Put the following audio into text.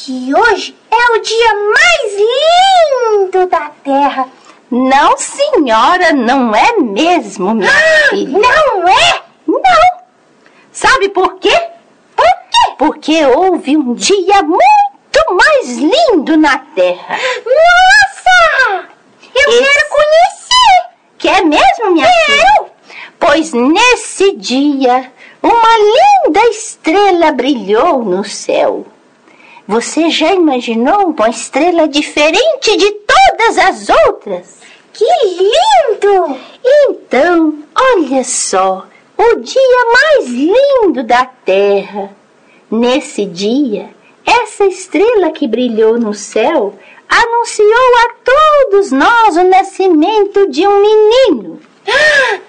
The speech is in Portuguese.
que hoje é o dia mais lindo da Terra. Não, senhora, não é mesmo, minha filha. Não é? Não. Sabe por quê? Por quê? Porque houve um dia muito mais lindo na Terra. Nossa! Eu quero conhecer. Quer mesmo, minha filha? Pois nesse dia, uma linda estrela brilhou no céu. Você já imaginou uma estrela diferente de todas as outras? Que lindo! Então, olha só, o dia mais lindo da Terra. Nesse dia, essa estrela que brilhou no céu anunciou a todos nós o nascimento de um menino.